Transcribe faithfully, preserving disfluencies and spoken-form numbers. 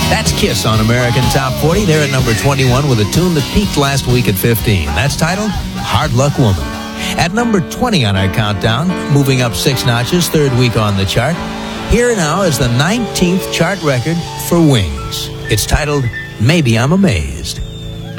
That's Kiss on American Top forty. They're at number twenty-one with a tune that peaked last week at fifteen. That's titled Hard Luck Woman. At number twenty on our countdown, moving up six notches, third week on the chart, here now is the nineteenth chart record for Wings. It's titled Maybe I'm Amazed.